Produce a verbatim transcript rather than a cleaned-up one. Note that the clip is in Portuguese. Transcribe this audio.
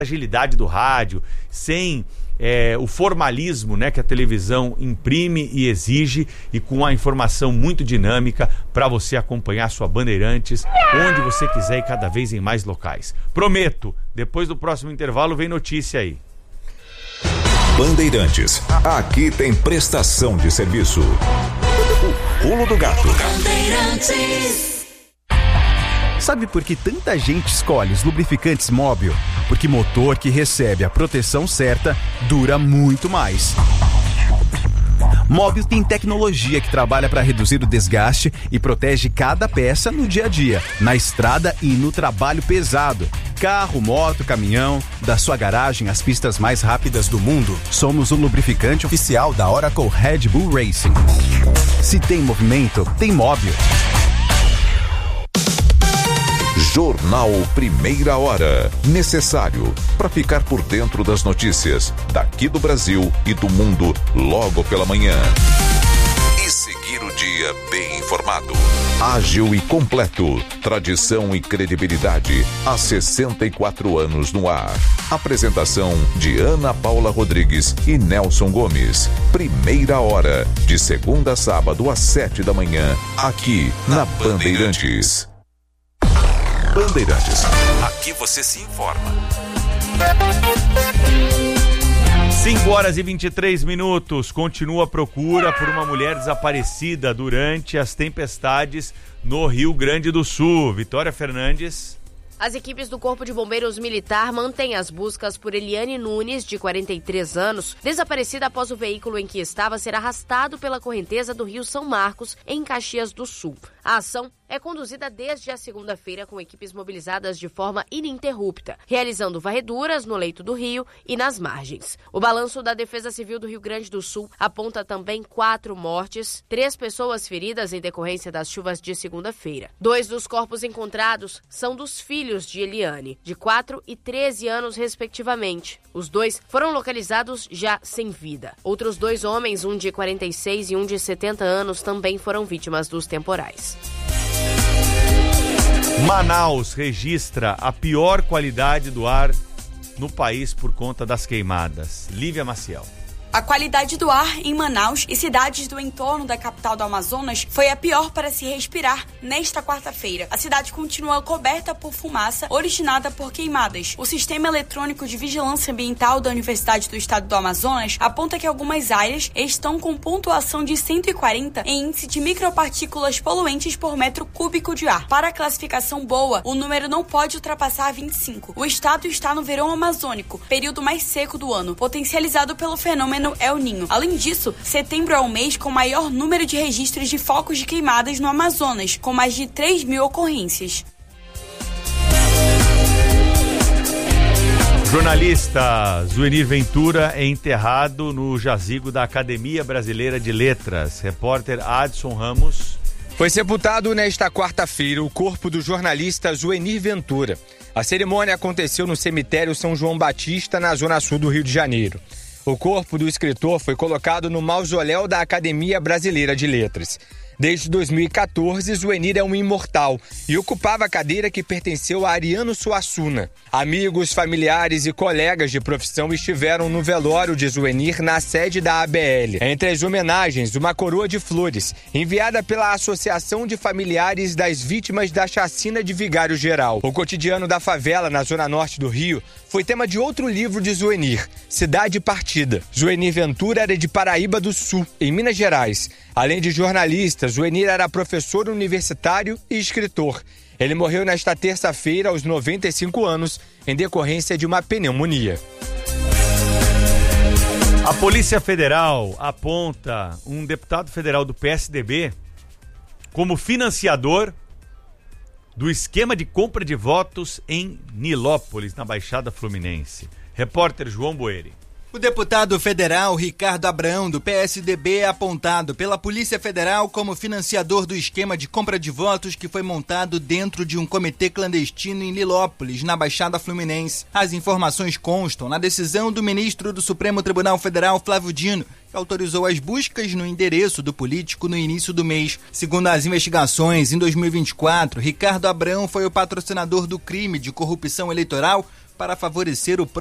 agilidade do rádio, sem é, o formalismo, né, que a televisão imprime e exige, e com a informação muito dinâmica para você acompanhar sua Bandeirantes onde você quiser e cada vez em mais locais. Prometo, depois do próximo intervalo vem notícia aí. Bandeirantes, aqui tem prestação de serviço. O Pulo do Gato. Bandeirantes. Sabe por que tanta gente escolhe os lubrificantes Móbil? Porque motor que recebe a proteção certa dura muito mais. Móbil tem tecnologia que trabalha para reduzir o desgaste e protege cada peça no dia a dia, na estrada e no trabalho pesado. Carro, moto, caminhão, da sua garagem às pistas mais rápidas do mundo, somos o lubrificante oficial da Oracle Red Bull Racing. Se tem movimento, tem Móbil. Jornal Primeira Hora. Necessário para ficar por dentro das notícias daqui do Brasil e do mundo logo pela manhã. E seguir o dia bem informado. Ágil e completo. Tradição e credibilidade há sessenta e quatro anos no ar. Apresentação de Ana Paula Rodrigues e Nelson Gomes. Primeira Hora. De segunda a sábado às sete da manhã. Aqui na Bandeirantes. Bandeirantes. Aqui você se informa. cinco horas e vinte e três minutos. Continua a procura por uma mulher desaparecida durante as tempestades no Rio Grande do Sul. Vitória Fernandes. As equipes do Corpo de Bombeiros Militar mantêm as buscas por Eliane Nunes, de quarenta e três anos, desaparecida após o veículo em que estava ser arrastado pela correnteza do Rio São Marcos, em Caxias do Sul. A ação é conduzida desde a segunda-feira com equipes mobilizadas de forma ininterrupta, realizando varreduras no leito do rio e nas margens. O balanço da Defesa Civil do Rio Grande do Sul aponta também quatro mortes, três pessoas feridas em decorrência das chuvas de segunda-feira. Dois dos corpos encontrados são dos filhos de Eliane, de quatro e treze anos respectivamente. Os dois foram localizados já sem vida. Outros dois homens, um de quarenta e seis e um de setenta anos, também foram vítimas dos temporais. Manaus registra a pior qualidade do ar no país por conta das queimadas. Lívia Maciel. A qualidade do ar em Manaus e cidades do entorno da capital do Amazonas foi a pior para se respirar nesta quarta-feira. A cidade continua coberta por fumaça originada por queimadas. O Sistema Eletrônico de Vigilância Ambiental da Universidade do Estado do Amazonas aponta que algumas áreas estão com pontuação de cento e quarenta em índice de micropartículas poluentes por metro cúbico de ar. Para a classificação boa, o número não pode ultrapassar vinte e cinco. O estado está no verão amazônico, período mais seco do ano, potencializado pelo fenômeno El Ninho. Além disso, setembro é o mês com maior número de registros de focos de queimadas no Amazonas, com mais de três mil ocorrências. Jornalista Zuenir Ventura é enterrado no jazigo da Academia Brasileira de Letras. Repórter Adson Ramos. Foi sepultado nesta quarta-feira o corpo do jornalista Zuenir Ventura. A cerimônia aconteceu no cemitério São João Batista, na zona sul do Rio de Janeiro. O corpo do escritor foi colocado no mausoléu da Academia Brasileira de Letras. Desde dois mil e quatorze, Zuenir é um imortal e ocupava a cadeira que pertenceu a Ariano Suassuna. Amigos, familiares e colegas de profissão estiveram no velório de Zuenir na sede da A B L. Entre as homenagens, uma coroa de flores, enviada pela Associação de Familiares das Vítimas da Chacina de Vigário Geral. O cotidiano da favela na zona norte do Rio foi tema de outro livro de Zuenir, Cidade Partida. Zuenir Ventura era de Paraíba do Sul, em Minas Gerais. Além de jornalista, Zuenir era professor universitário e escritor. Ele morreu nesta terça-feira aos noventa e cinco anos, em decorrência de uma pneumonia. A Polícia Federal aponta um deputado federal do P S D B como financiador do esquema de compra de votos em Nilópolis, na Baixada Fluminense. Repórter João Boeri. O deputado federal Ricardo Abraão, do P S D B, é apontado pela Polícia Federal como financiador do esquema de compra de votos que foi montado dentro de um comitê clandestino em Nilópolis, na Baixada Fluminense. As informações constam na decisão do ministro do Supremo Tribunal Federal, Flávio Dino, que autorizou as buscas no endereço do político no início do mês. Segundo as investigações, em dois mil e vinte e quatro, Ricardo Abraão foi o patrocinador do crime de corrupção eleitoral para favorecer o